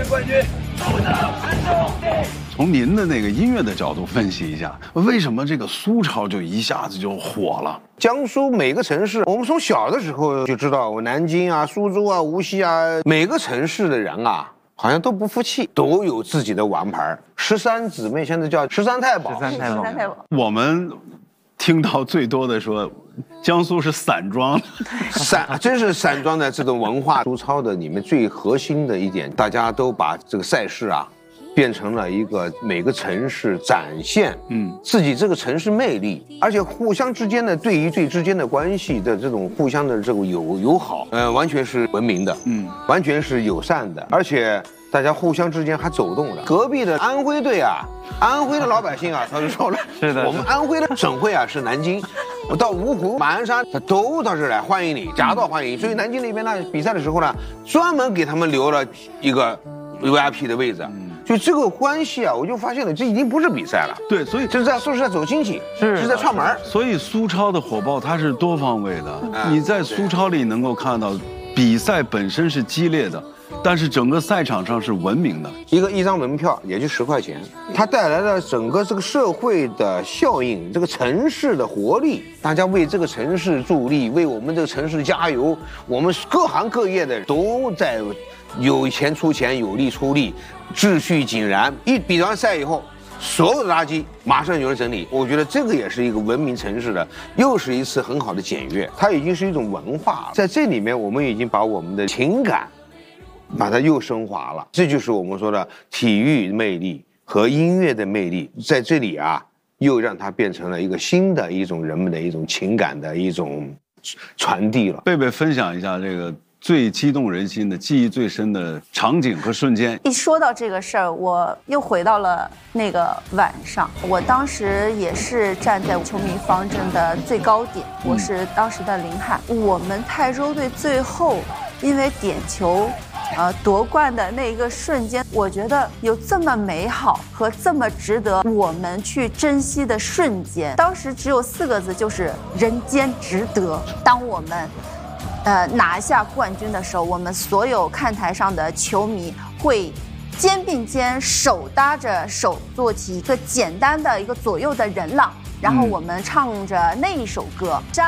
冠军，苏州韩中地。从您的那个音乐的角度分析一下，为什么这个苏超就一下子就火了？ 江苏每个城市，我们从小的时候就知道，南京啊、苏州啊、无锡啊，每个城市的人啊，好像都不服气，都有自己的王牌。13姊妹现在叫13太保。 13太保。 我们听到最多的说，江苏是散装， 真是散装的这种文化。苏超的里面最核心的一点，大家都把这个赛事啊。变成了一个每个城市展现自己这个城市魅力，而且互相之间的对与对之间的关系的这种互相的这种友好，完全是文明的，完全是友善的，而且大家互相之间还走动了。隔壁的安徽队啊，安徽的老百姓啊，他就说了， 是的， 我们安徽的省会啊是南京，我到芜湖、马鞍山，他都到这儿来欢迎你，夹道欢迎。所以南京那边呢，比赛的时候呢，专门给他们留了一个 VIP 的位置。就这个关系啊，我就发现了，这已经不是比赛了。 对，所以这是在说是在走亲戚，是在串门。 所以苏超的火爆它是多方位的。你在苏超里能够看到，比赛本身是激烈的，但是整个赛场上是文明的。 一张门票也就10块钱，它带来了整个这个社会的效应，这个城市的活力，大家为这个城市助力，为我们这个城市加油。我们各行各业的人都在有钱出钱，有力出力。秩序井然，一比完赛以后，所有的垃圾马上有人整理。我觉得这个也是一个文明城市的，又是一次很好的检阅。它已经是一种文化了，在这里面我们已经把我们的情感，把它又升华了。这就是我们说的体育魅力和音乐的魅力，在这里啊，又让它变成了一个新的一种人们的一种情感的一种传递了。 贝贝分享一下这个。最激动人心的、记忆最深的场景和瞬间。 一说到这个事儿，我又回到了那个晚上。我当时也是站在球迷方阵的最高点，我是当时的领海。我们泰州队最后因为点球，夺冠的那一个瞬间，我觉得有这么美好和这么值得我们去珍惜的瞬间。当时只有4个字，就是人间值得。当我们拿下冠军的时候，我们所有看台上的球迷会肩并肩，手搭着手，做起一个简单的一个左右的人浪，然后我们唱着那一首歌。